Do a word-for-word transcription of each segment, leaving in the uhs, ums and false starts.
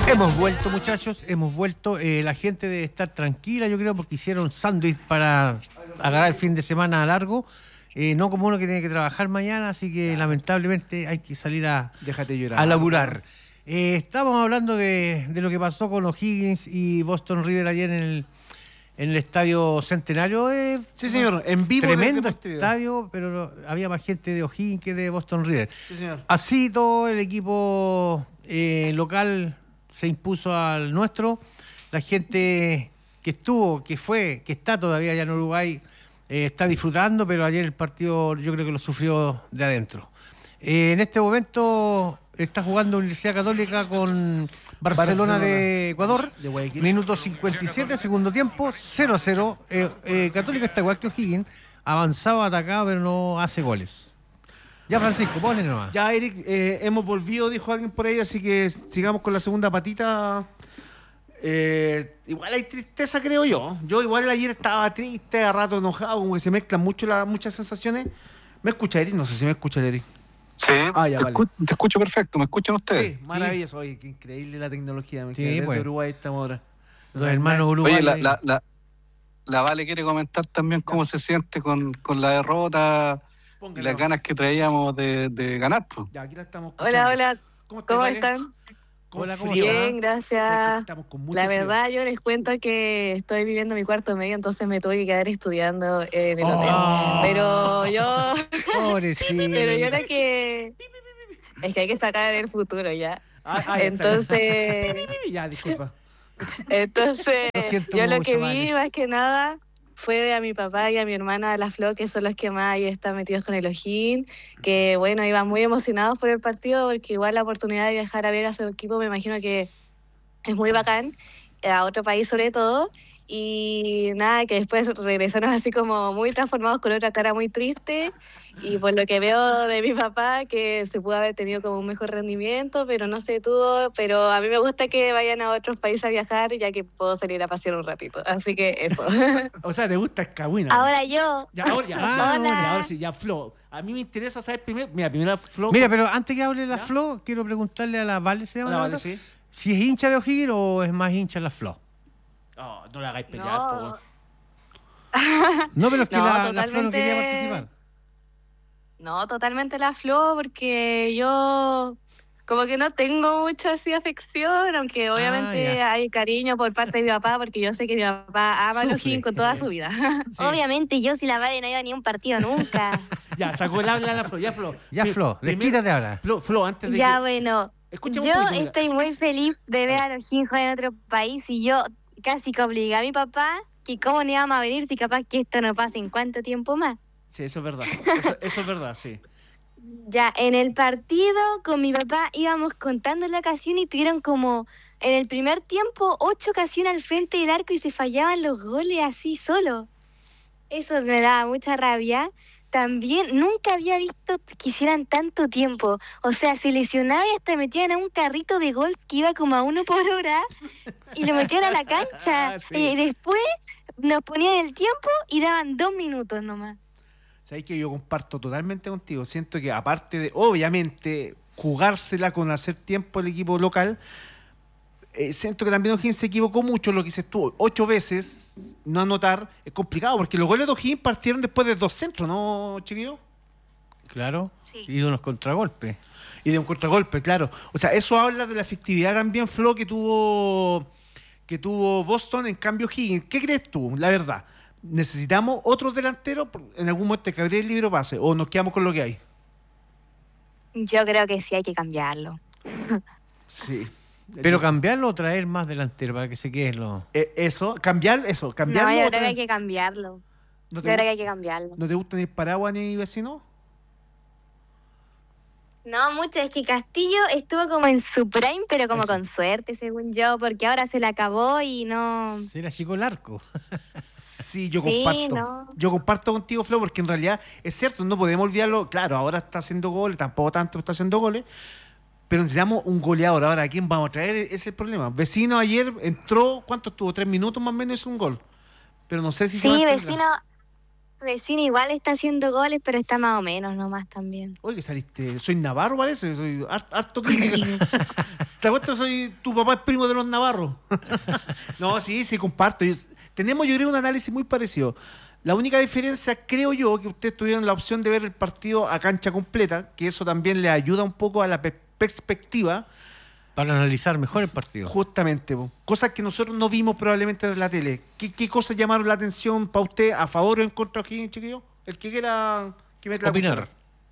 Hemos vuelto, muchachos, hemos vuelto. Eh, la gente debe estar tranquila, yo creo, porque hicieron sándwich para agarrar el fin de semana largo. Eh, no como uno que tiene que trabajar mañana, así que ya, lamentablemente hay que salir a, Déjate llorar, a laburar. Eh, estábamos hablando de, de lo que pasó con O'Higgins y Boston River ayer en el, en el Estadio Centenario. Eh, sí, señor, en vivo. Tremendo estadio, pero no, había más gente de O'Higgins que de Boston River. Sí, señor. Así todo el equipo eh, local se impuso al nuestro. La gente que estuvo, que fue, que está todavía allá en Uruguay, eh, está disfrutando, pero ayer el partido yo creo que lo sufrió de adentro. Eh, en este momento está jugando Universidad Católica con Barcelona, Barcelona de Ecuador, de minuto cincuenta y siete, segundo tiempo, cero a cero. Eh, eh, Católica está igual que O'Higgins, avanzado, atacado, pero no hace goles. Ya, Francisco, ponle nomás. Ya, Eric, eh, hemos volvido, dijo alguien por ahí, así que sigamos con la segunda patita. Eh, igual hay tristeza, creo yo. Yo igual ayer estaba triste, a rato enojado, como que se mezclan mucho la, muchas sensaciones. ¿Me escucha, Eric? No sé si me escucha, Eric. Sí, ah, ya, te, vale. escu- te escucho perfecto. ¿Me escuchan ustedes? Sí, maravilloso. Oye, qué increíble la tecnología. Me sí, pues. De Uruguay estamos ahora. Los hermanos Uruguay. Oye, la, la, la, la Vale quiere comentar también cómo ya. se siente con, con la derrota. Póngalo. Y las ganas que traíamos de, de ganar, pues. Ya, aquí la estamos hola, hola. ¿Cómo, ¿Cómo están? Hola, ¿cómo Bien, gracias. La verdad, frío. Yo les cuento que estoy viviendo mi cuarto medio, entonces me tuve que quedar estudiando en el oh. hotel. Pero yo... Pobrecito. Pero yo creo que... Es que hay que sacar el futuro ya. Ah, ah, entonces... ya, disculpa. Entonces, lo yo lo que vi, vale. más que nada... fue a mi papá y a mi hermana La Flo, que son los que más ahí están metidos con el O'Higgins, que bueno, iban muy emocionados por el partido, porque igual la oportunidad de viajar a ver a su equipo me imagino que es muy bacán, a otro país sobre todo, y nada, que después regresaron así como muy transformados con otra cara muy triste, y por lo que veo de mi papá, que se pudo haber tenido como un mejor rendimiento, pero no se tuvo, pero a mí me gusta que vayan a otros países a viajar, ya que puedo salir a pasear un ratito, así que eso. O sea, ¿te gusta Escahuina? Ahora yo. Ya, ahora, ya, ah, ahora, ahora sí, ya, Flo. A mí me interesa saber primero, mira, primero Flo. Mira, pero antes que hable la ¿ya? Flo, quiero preguntarle a la Vale, ¿se llama? La Vale, sí. Si es hincha de O'Higgins o es más hincha la Flo. Oh, no la hagáis pelear, no. po. No, pero es que no, la, totalmente... la Flo no quería participar. No, totalmente la Flo, porque yo como que no tengo mucha así afección, aunque obviamente ah, hay cariño por parte de mi papá, porque yo sé que mi papá ama a O'Higgins con toda su vida. Sí. Obviamente yo si la Vale no iba a ni un partido nunca. Ya, sacó el habla a la Flo, ya Flo. Ya Flo, desquítate ahora. Flo, Flo, antes de Ya que... bueno, Escúchame yo un poquito, estoy muy feliz de ver a O'Higgins jugar en otro país y yo casi que obligué a mi papá que cómo no íbamos a venir si capaz que esto no pasa en cuánto tiempo más. Sí, eso es verdad, eso, eso es verdad, sí. Ya, en el partido con mi papá íbamos contando la ocasión y tuvieron como en el primer tiempo ocho ocasiones al frente del arco y se fallaban los goles así solo. Eso me daba mucha rabia. También nunca había visto que hicieran tanto tiempo. O sea, se lesionaban y hasta metían a un carrito de golf que iba como a uno por hora y lo metían a la cancha. Sí. Y después nos ponían el tiempo y daban dos minutos nomás. Sabes que yo comparto totalmente contigo. Siento que aparte de, obviamente, jugársela con hacer tiempo el equipo local, eh, siento que también O'Higgins se equivocó mucho, lo que dices tú, ocho veces, no anotar, es complicado, porque los goles de O'Higgins partieron después de dos centros, ¿no, chiquillo? Claro, sí. Y de unos contragolpes. Y de un contragolpe, claro. O sea, eso habla de la efectividad también, Flo, que tuvo, que tuvo Boston, en cambio O'Higgins. ¿Qué crees tú, la verdad? ¿Necesitamos otros delanteros? En algún momento que abrir el libro pase, o nos quedamos con lo que hay. Yo creo que sí hay que cambiarlo. Sí. Pero cambiarlo o traer más delantero para que se queden los... Eh, eso, cambiar, eso, cambiarlo. No, yo creo traer... que hay que cambiarlo. ¿No yo creo que hay que cambiarlo. ¿No te gusta ni Paraguay ni vecino? No, mucho. Es que Castillo estuvo como en su prime, pero como eso. Con suerte, según yo, porque ahora se le acabó y no... Se le achicó el arco. Sí, yo comparto. Sí, no. Yo comparto contigo, Flo, porque en realidad es cierto, no podemos olvidarlo. Claro, ahora está haciendo goles, tampoco tanto está haciendo goles, pero necesitamos un goleador. Ahora, ¿a quién vamos a traer? Ese es el problema. Vecino ayer entró, ¿cuánto estuvo? Tres minutos más o menos, hizo un gol. Pero no sé si sí, se va a Vecino, Vecino igual está haciendo goles, pero está más o menos nomás también. Oye, que saliste. Soy Navarro, parece. Soy harto, harto crítico. Te apuesto que soy tu papá es primo de los Navarros. No, sí, sí, comparto. Yo- tenemos, yo creo, un análisis muy parecido. La única diferencia, creo yo, que ustedes tuvieron la opción de ver el partido a cancha completa, que eso también le ayuda un poco a la pe- perspectiva. Para analizar mejor el partido. Justamente, po. Cosas que nosotros no vimos probablemente en la tele. ¿Qué, qué cosas llamaron la atención para usted, a favor o en contra de O'Higgins, chiquillo? El que quiera que meta la Opinar. cuchara.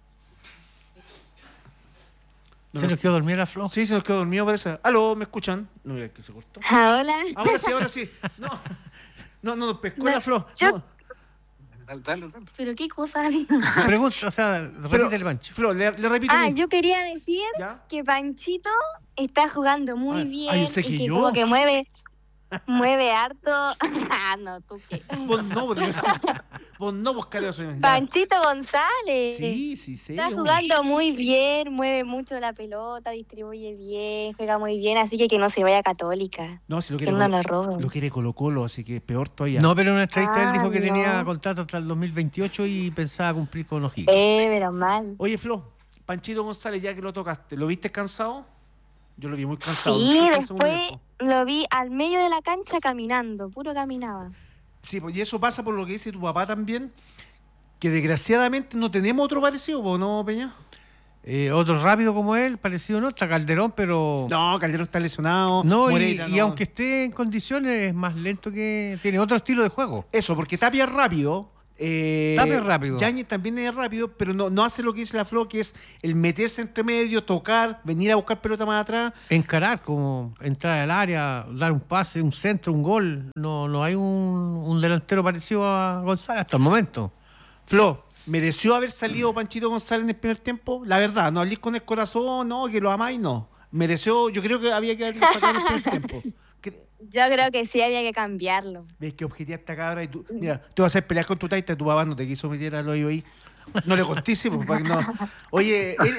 No, ¿Se no. nos quedó dormida la Flo? Sí, se nos quedó dormido, parece. ¿Aló? ¿Me escuchan? No, ya que se cortó. Ah, hola. Ahora sí, ahora sí. No, no, no nos pescó No, la Flo. yo- No. Dale, dale, dale. Pero qué cosa. Pregunta, o sea, Pero, repite el Pancho. Flo, le, le repito. Ah, a mí. yo quería decir ¿Ya? que Panchito está jugando muy Ah, bien ah, yo sé y que que yo. como que mueve, mueve harto. Ah, no, tú qué. Vos no, porque- vos no, vos careo soy. ya. Panchito González. Sí, sí, sí. Está hombre. jugando muy bien, mueve mucho la pelota, distribuye bien, juega muy bien, así que que no se vaya a Católica. No, si lo Que quiere, no Colo- lo roben. lo quiere Colo Colo, así que peor todavía. No, pero en una entrevista él Ah, dijo que no. tenía contrato hasta el dos mil veintiocho y pensaba cumplir con O'Higgins. Eh, pero mal. Oye, Flo, Panchito González, ya que lo tocaste, ¿lo viste cansado? Yo lo vi muy cansado. Sí, incluso en el segundo después tiempo. lo vi al medio de la cancha caminando, puro caminaba. Sí, pues, y eso pasa por lo que dice tu papá también, que desgraciadamente no tenemos otro parecido, ¿po, no, Peña? Eh, otro rápido como él, parecido no, está Calderón, pero... No, Calderón está lesionado. No, y, Moreira, y no. aunque esté en condiciones, es más lento que... Tiene otro estilo de juego. Eso, porque Tapia es rápido. Eh, Tapia es rápido. Yáñez también es rápido, pero no, no hace lo que dice la Flo, que es el meterse entre medio, tocar, venir a buscar pelota más atrás. Encarar, como entrar al área, dar un pase, un centro, un gol. No, no hay un, un delantero parecido a González hasta el momento. Flo, ¿mereció haber salido Panchito González en el primer tiempo? La verdad, no hablís con el corazón, no, que lo amáis, no. Mereció, yo creo que había que haberlo sacado en el primer tiempo. Cre- Yo creo que sí había que cambiarlo. ¿Ves que objetiva esta cabra? Y tú, mira, tú vas a hacer pelear con tu taita, tu papá no te quiso meter al hoyo ahí. No le contísimo, para que no. Oye, eh,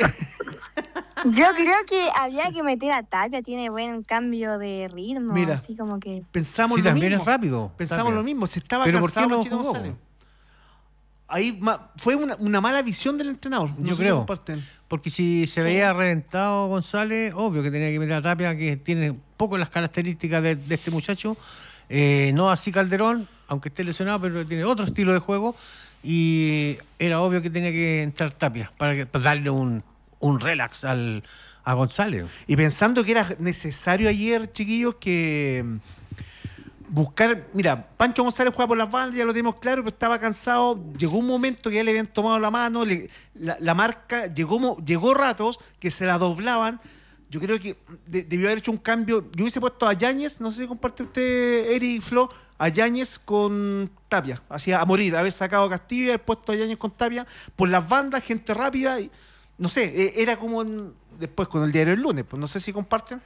Yo creo que había que meter a Tapia, tiene buen cambio de ritmo, Mira. así como que... pensamos Sí, lo también mismo. es rápido. Pensamos Tapia. lo mismo, se estaba Pero ¿por cansado qué no Panchito jugó? González. Ahí ma- fue una, una mala visión del entrenador. No Yo sé si creo. comparten. Porque si se veía reventado González, obvio que tenía que meter a Tapia, que tiene un poco las características de, de este muchacho. Eh, no así Calderón, aunque esté lesionado, pero tiene otro estilo de juego. Y era obvio que tenía que entrar Tapia para, que- para darle un, un relax al, a González. Y pensando que era necesario ayer, chiquillos, que mm, buscar. Mira, Pancho González juega por las bandas, ya lo tenemos claro, pero estaba cansado. Llegó un momento que ya le habían tomado la mano, le- la, la marca, llegó, mo- llegó ratos que se la doblaban. Yo creo que de- debió haber hecho un cambio. Yo hubiese puesto a Yáñez, no sé si comparte usted, Eric Flo, a Yáñez con Tapia, hacía a morir, haber sacado a Castillo y haber puesto a Yáñez con Tapia por las bandas, gente rápida. Y, no sé, eh, era como en- después con el diario el lunes, pues no sé si comparten.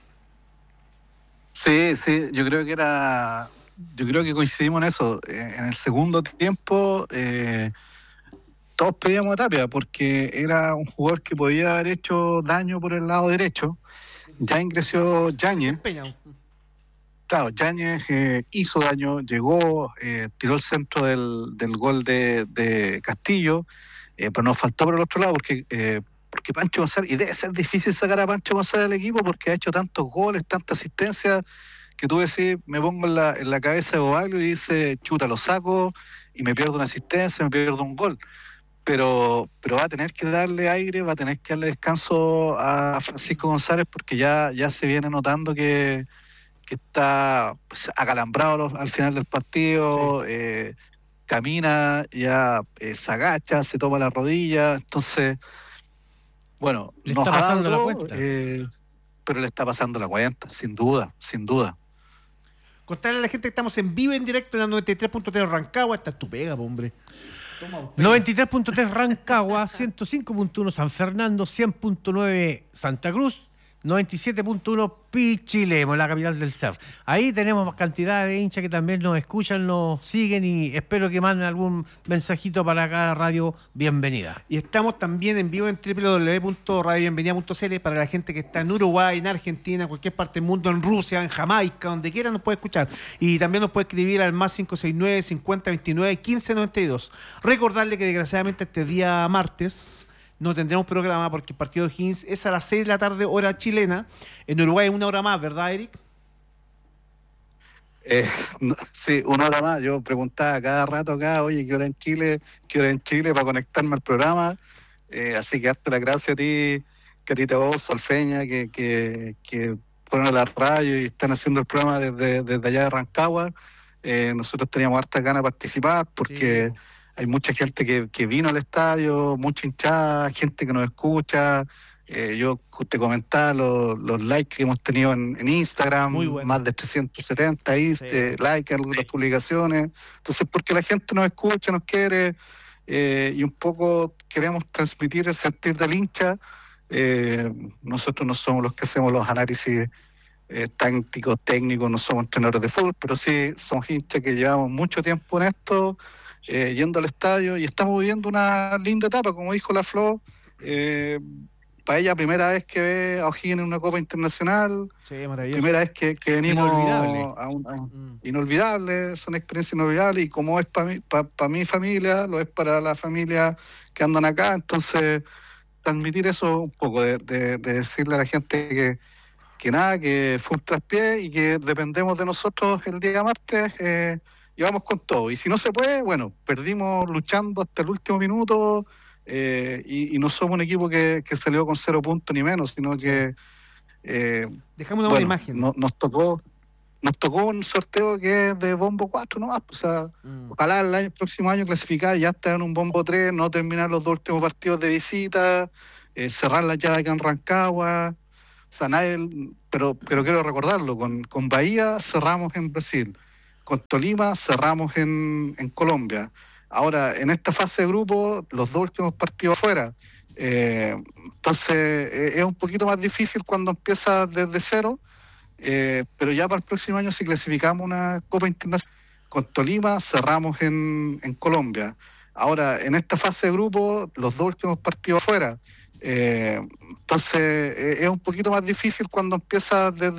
Sí, sí, yo creo que era, yo creo que coincidimos en eso. Eh, En el segundo tiempo, eh, todos pedíamos a Tapia porque era un jugador que podía haber hecho daño por el lado derecho. Ya ingresó Yáñez. Desempeña. Claro, Yáñez eh, hizo daño, llegó, eh, tiró el centro del, del gol de, de Castillo, eh, pero nos faltó por el otro lado porque eh, porque Pancho González, y debe ser difícil sacar a Pancho González del equipo porque ha hecho tantos goles, tanta asistencia, que tú decís, me pongo en la, en la cabeza de Bobaglio y dice, chuta, lo saco y me pierdo una asistencia, me pierdo un gol. Pero, pero va a tener que darle aire, va a tener que darle descanso a Francisco González porque ya, ya se viene notando que, que está pues, acalambrado los- al final del partido, eh, camina, ya eh, se agacha, se toma la rodilla, entonces, bueno, Le nos está ha pasando dado la todo, cuenta. eh, pero le está pasando la cuenta, sin duda, sin duda. Contarle a la gente que estamos en vivo, en directo, en la noventa y tres punto tres Rancagua. Esta es tu pega, po, hombre. noventa y tres punto tres Rancagua, ciento cinco punto uno San Fernando, cien punto nueve Santa Cruz, noventa y siete punto uno Pichilemu, la capital del surf. Ahí tenemos cantidad de hinchas que también nos escuchan, nos siguen y espero que manden algún mensajito para cada radio Bienvenida. Y estamos también en vivo en doble u doble u doble u punto radio bienvenida punto c l para la gente que está en Uruguay, en Argentina, en cualquier parte del mundo, en Rusia, en Jamaica, donde quiera nos puede escuchar. Y también nos puede escribir al más cinco seis nueve, cincuenta veintinueve, quince noventa y dos. Recordarle que desgraciadamente este día martes no tendremos programa porque el partido de O'Higgins es a las seis de la tarde, hora chilena. En Uruguay es una hora más, ¿verdad, Eric? Eh, no, sí, una hora más. Yo preguntaba cada rato acá, oye, ¿qué hora en Chile? ¿Qué hora en Chile? Para conectarme al programa. Eh, así que darte las gracias a ti, Carita vos, Solfeña, que, que, que fueron a la radio y están haciendo el programa desde, desde allá de Rancagua. Eh, nosotros teníamos harta ganas de participar porque... Sí. Hay mucha gente que, que vino al estadio, mucha hinchada, gente que nos escucha. Eh, yo te comentaba los, los likes que hemos tenido en, en Instagram, bueno. Más de trescientos setenta ahí, sí. eh, likes en algunas publicaciones. Entonces, porque la gente nos escucha, nos quiere, eh, y un poco queremos transmitir el sentir del hincha. Eh, nosotros no somos los que hacemos los análisis eh, tácticos, técnicos, no somos entrenadores de fútbol, pero sí somos hinchas que llevamos mucho tiempo en esto. Eh, yendo al estadio y estamos viviendo una linda etapa, como dijo la Flo, eh, para ella primera vez que ve a O'Higgins en una Copa Internacional, sí, maravilloso. Primera vez que, que venimos inolvidable. a un, a un, mm. inolvidable, son experiencias inolvidables y como es para mi, pa, pa mi familia, lo es para la familia que andan acá, entonces transmitir eso un poco, de, de, de decirle a la gente que, que nada, que fue un traspié y que dependemos de nosotros el día martes, eh, y vamos con todo. Y si no se puede, bueno, perdimos luchando hasta el último minuto eh, y, y no somos un equipo que, que salió con cero puntos ni menos, sino que eh, dejamos una bueno, buena imagen. No, nos tocó nos tocó un sorteo que es de bombo cuatro nomás. O sea, mm. ojalá el, año, el próximo año clasificar, ya estar en un bombo tres, no terminar los dos últimos partidos de visita, eh, cerrar la llave acá en Rancagua. O sea, nadie, pero, pero quiero recordarlo, con, con Bahía cerramos en Brasil. Con Tolima cerramos en, en Colombia. Ahora, en esta fase de grupo, los dos últimos partidos afuera. Eh, entonces, eh, es un poquito más difícil cuando empieza desde cero, eh, pero ya para el próximo año, si clasificamos una Copa Internacional, con Tolima cerramos en, en Colombia. Ahora, en esta fase de grupo, los dos últimos partidos afuera. Eh, entonces, eh, es un poquito más difícil cuando empieza desde